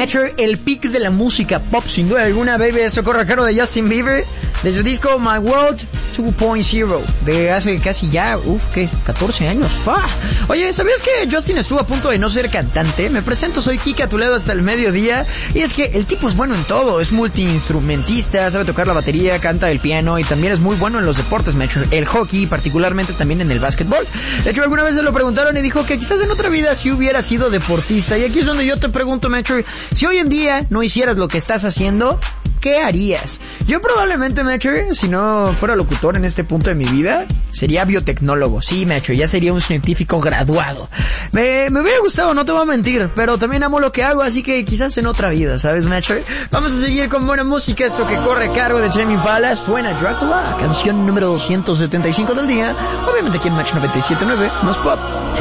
Metro, el pick de la música pop, sin duda alguna, baby. Esto corre a cargo de Justin Bieber, de su disco My World 2.0, de hace casi ya, 14 años. Oye, ¿sabías que Justin estuvo a punto de no ser cantante? Me presento, soy Kika, a tu lado hasta el mediodía. Y es que el tipo es bueno en todo, es multiinstrumentista, sabe tocar la batería, canta el piano y también es muy bueno en los deportes, Metro. El hockey, particularmente también en el básquetbol. De hecho, alguna vez se lo preguntaron y dijo que quizás en otra vida sí hubiera sido deportista. Y aquí es donde yo te pregunto, Metro, si hoy en día no hicieras lo que estás haciendo, ¿qué harías? Yo probablemente, Metro, si no fuera locutor en este punto de mi vida, sería biotecnólogo. Sí, Metro, ya sería un científico graduado. Me hubiera gustado, no te voy a mentir, pero también amo lo que hago, así que quizás en otra vida, ¿sabes, Metro? Vamos a seguir con buena música, esto que corre a cargo de Jamie Impala. Suena Drácula, canción número 275 del día, obviamente aquí en Match 97.9, más pop.